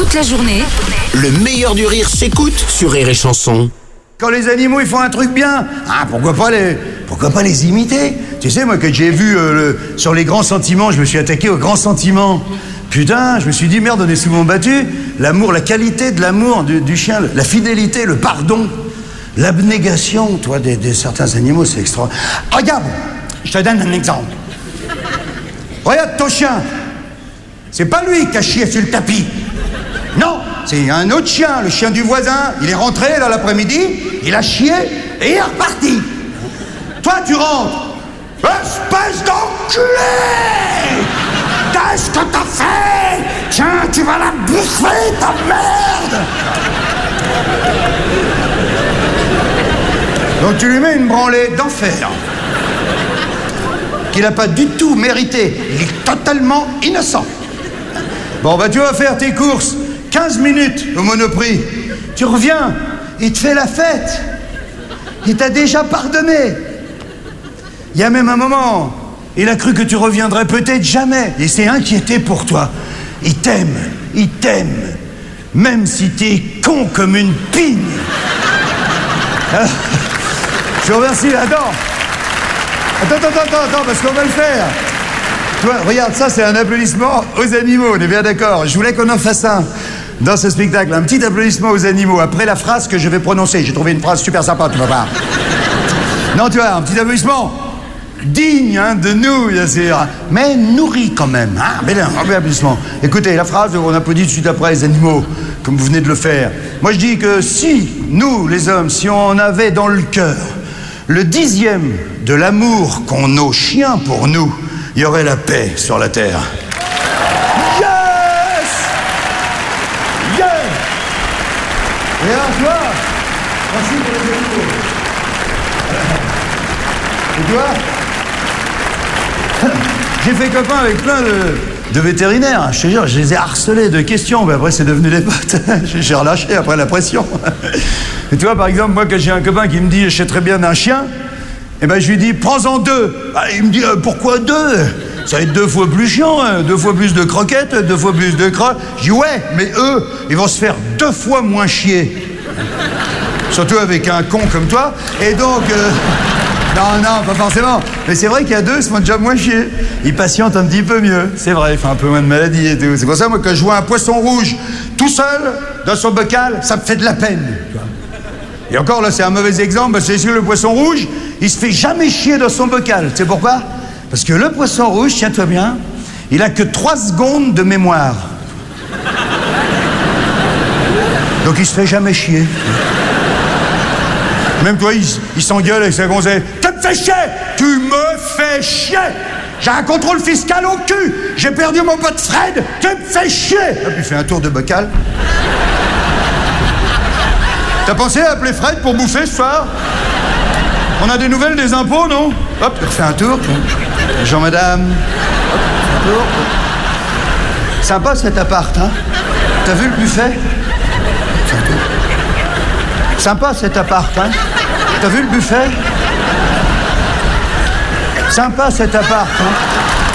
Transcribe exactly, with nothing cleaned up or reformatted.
Toute la journée, Le meilleur du rire s'écoute sur Rire et Chanson. Quand les animaux ils font un truc bien, ah, pourquoi pas les, pourquoi pas les imiter? Tu sais, moi, que j'ai vu euh, le, sur les grands sentiments, je me suis attaqué aux grands sentiments. Putain, je me suis dit, merde, on est souvent battu. L'amour, la qualité de l'amour du, du chien, la fidélité, le pardon, l'abnégation, toi, des, des certains animaux, c'est extra. Regarde, je te donne un exemple. Regarde ton chien. C'est pas lui qui a chié sur le tapis. Non, c'est un autre chien, le chien du voisin. Il est rentré là l'après-midi, il a chié et il est reparti. Toi, tu rentres. Espèce d'enculé! Qu'est-ce que t'as fait? Tiens, tu vas la bouffer, ta merde! Donc tu lui mets une branlée d'enfer qu'il n'a pas du tout mérité. Il est totalement innocent. Bon, bah tu vas faire tes courses. quinze minutes au Monoprix. Tu reviens, il te fait la fête. Il t'a déjà pardonné. Il y a même un moment, il a cru que tu reviendrais peut-être jamais. Il s'est inquiété pour toi. Il t'aime, il t'aime. Même si t'es con comme une pigne. Alors, je vous remercie, attends. Attends, attends, attends, attends, parce qu'on va le faire. Toi, regarde, ça c'est un applaudissement aux animaux, on est bien d'accord. Je voulais qu'on en fasse un dans ce spectacle. Un petit applaudissement aux animaux, après la phrase que je vais prononcer. J'ai trouvé une phrase super sympa, tu vas voir. Non, tu vois, un petit applaudissement digne hein, de nous, bien sûr, mais nourri quand même. Hein, mais non, un petit applaudissement. Écoutez, la phrase, on applaudit tout de suite après les animaux, comme vous venez de le faire. Moi, je dis que si, nous, les hommes, si on avait dans le cœur le dixième de l'amour qu'ont nos chiens pour nous, il y aurait la paix sur la terre. Yes! Yes! Et alors, toi, merci pour les animaux. Et toi, j'ai fait copain avec plein de, de vétérinaires. Je te jure, je les ai harcelés de questions, mais après c'est devenu des potes. J'ai relâché après la pression. Et tu vois, par exemple, moi, quand j'ai un copain qui me dit, je sais très bien d'un chien, eh ben je lui dis, prends-en deux. Ah, il me dit, euh, pourquoi deux? Ça va être deux fois plus chiant, hein, deux fois plus de croquettes, deux fois plus de crottes. Je dis, ouais, mais eux, ils vont se faire deux fois moins chier. Surtout avec un con comme toi. Et donc... Euh... Non, non, pas forcément. Mais c'est vrai qu'il y a deux, ils se font déjà moins chier. Ils patientent un petit peu mieux. C'est vrai, il fait un peu moins de maladie et tout. C'est pour ça, moi, que je vois un poisson rouge tout seul dans son bocal, ça me fait de la peine. Et encore, là, c'est un mauvais exemple, parce que c'est sûr, le poisson rouge, il se fait jamais chier dans son bocal. Tu sais pourquoi? Parce que le poisson rouge, tiens-toi bien, il a que trois secondes de mémoire. Donc il se fait jamais chier. Même toi, il, il s'engueule avec sa gonzesse. Tu me fais chier! Tu me fais chier! J'ai un contrôle fiscal au cul! J'ai perdu mon pote Fred! Tu me fais chier! Hop, il fait un tour de bocal. T'as pensé à appeler Fred pour bouffer ce soir? On a des nouvelles des impôts, non? Hop, il refait un tour. Bonjour madame. Hop, un tour. Sympa cet appart, hein? T'as vu le buffet? Fais un tour. Sympa cet appart, hein? T'as vu le buffet? Sympa cet appart, hein?